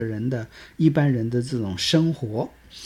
人的一般人的这种生活。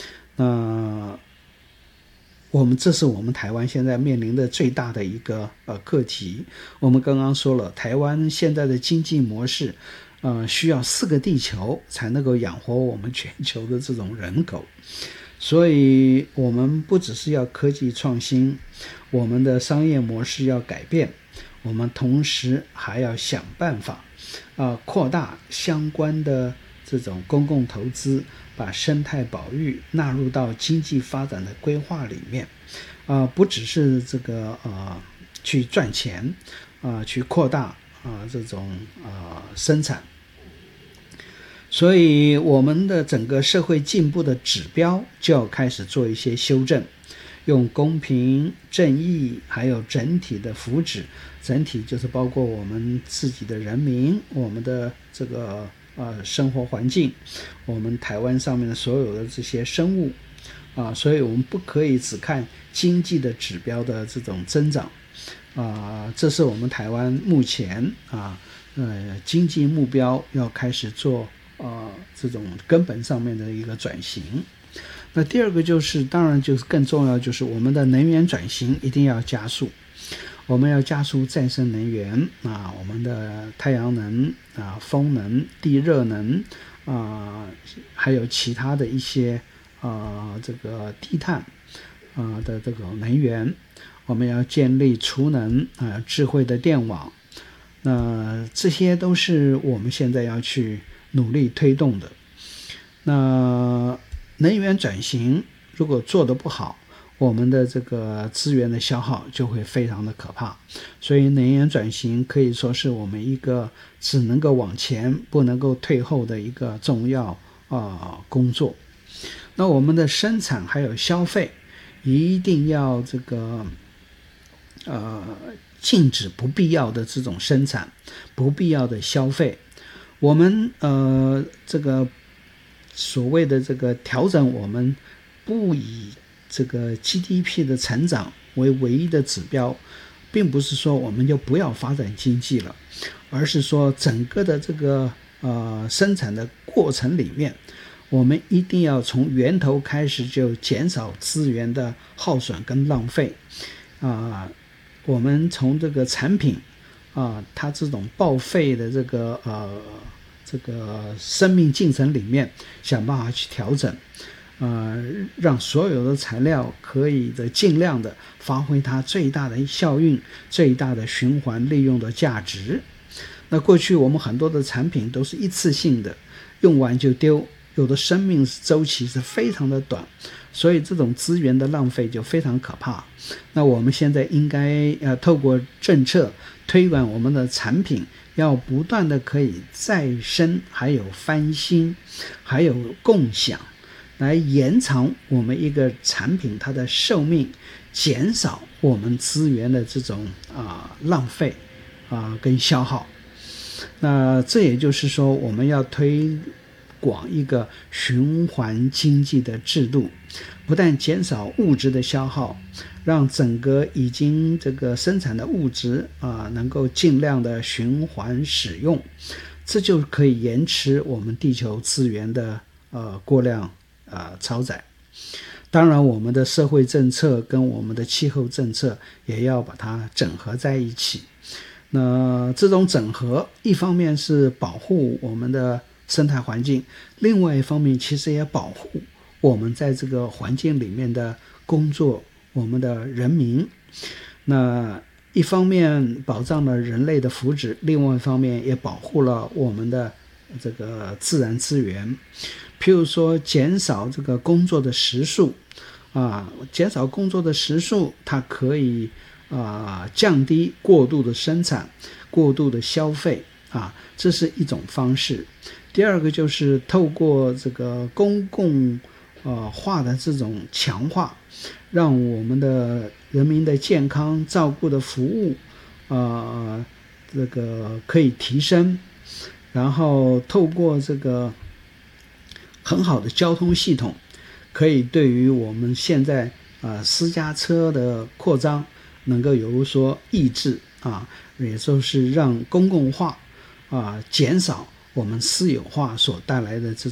这是我们台湾现在面临的最大的一个课题。我们刚刚说了，台湾现在的经济模式需要4个地球才能够养活我们全球的这种人口。所以我们不只是要科技创新，我们的商业模式要改变，我们同时还要想办法扩大相关的这种公共投资，把生态保育纳入到经济发展的规划里面。不只是这个去赚钱去扩大这种生产。所以我们的整个社会进步的指标就要开始做一些修正，用公平正义还有整体的福祉，整体就是包括我们自己的人民，我们的这个生活环境，我们台湾上面的所有的这些生物所以我们不可以只看经济的指标的这种增长这是我们台湾目前经济目标要开始做这种根本上面的一个转型。那第二个当然就是更重要，就是我们的能源转型一定要加速。我们要加速再生能源我们的太阳能风能、地热能还有其他的一些这个低碳的这个能源。我们要建立储能智慧的电网。那这些都是我们现在要去努力推动的。那能源转型如果做得不好，我们的这个资源的消耗就会非常的可怕。所以能源转型可以说是我们一个只能够往前不能够退后的一个重要工作。那我们的生产还有消费一定要这个禁止不必要的这种生产，不必要的消费。我们这个所谓的这个调整，我们不以这个 GDP 的成长为唯一的指标，并不是说我们就不要发展经济了，而是说整个的这个生产的过程里面，我们一定要从源头开始就减少资源的耗损跟浪费我们从这个产品它这种报废的这个生命进程里面想办法去调整让所有的材料可以尽量的发挥它最大的效应，最大的循环利用的价值。那过去我们很多的产品都是一次性的，用完就丢，有的生命周期是非常的短，所以这种资源的浪费就非常可怕。那我们现在应该透过政策推广我们的产品，要不断的可以再生，还有翻新，还有共享，来延长我们一个产品它的寿命，减少我们资源的这种浪费跟消耗。那这也就是说，我们要推广一个循环经济的制度，不但减少物质的消耗，让整个已经这个生产的物质能够尽量的循环使用，这就可以延迟我们地球资源的过量超载。当然我们的社会政策跟我们的气候政策也要把它整合在一起。那这种整合一方面是保护我们的生态环境，另外一方面其实也保护我们在这个环境里面的工作，我们的人民。那一方面保障了人类的福祉，另外一方面也保护了我们的这个自然资源。譬如说减少这个工作的时数减少工作的时数，它可以降低过度的生产，过度的消费这是一种方式。第二个就是透过这个公共化的这种强化，让我们的人民的健康照顾的服务这个可以提升，然后透过这个很好的交通系统，可以对于我们现在私家车的扩张能够有所抑制也就是让公共化减少我们私有化所带来的这